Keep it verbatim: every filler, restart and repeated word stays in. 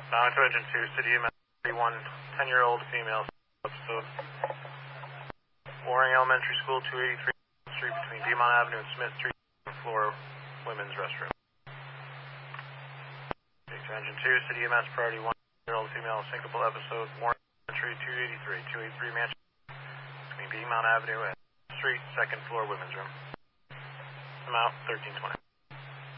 Now to Engine two, City of thirty-one, ten-year-old female episode. Loring Elementary School, two eighty-three Street between Beaumont Avenue and Smith Street, floor, women's restroom. To Engine two, City E M S, priority one, ten-year-old female syncopal episode, Loring Elementary, two eighty-three, two eighty-three Manchester, between Beaumont Avenue and Street, second floor, women's room. I'm out, thirteen twenty.